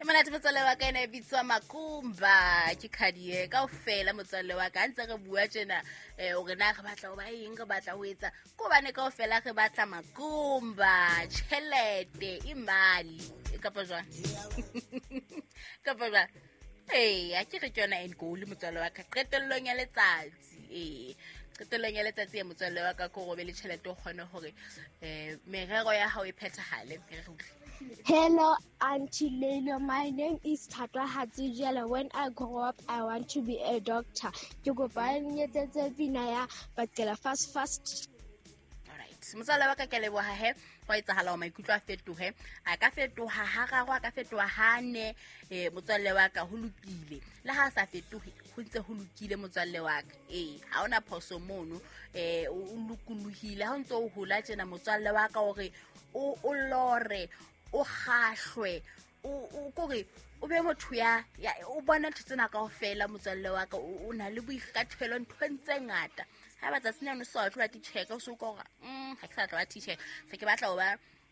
monate motswalle wa ka ene bitswa Makumba ke khadie kaofela motswalle wa ka ntse re bua tjena o re na re batla ho ba eng re batla ho etsa ko bane kaofela re batla Makumba tjhelete imali kapa jwang kapa jwang a ke re tsona end goal motswalle wa ka qetellong ya letsatsi qetellong ya letsatsi ya motswalle wa ka ko go be le tjhelete o kgone hore merero ya hao e phethahale Hello, Auntie Leila. My name is Tatwa Hatsijela. When I grow up, I want to be a doctor. You go buy me a but get a fast. Alright. Motswalle wa ka ke leboha he go etsahala o maikutlo a fetohe a ka fetoha ha gagwe a ka fetoha hane motswalle wa ka ho lokile le ha sa fetohe ho ntse ho lokile motswalle wa ka ha ona phoso mono o lokuluhile ha ntse o hola tjena motswalle wa ka hore o lore o kgahlwe o kore o be motho ya o bona tsena kaofela motswalle wa ka o na le boikgathelo ntse ngata ha batla sena no so tla ti check o so go ha ke sa tla ti check se ke batla o ba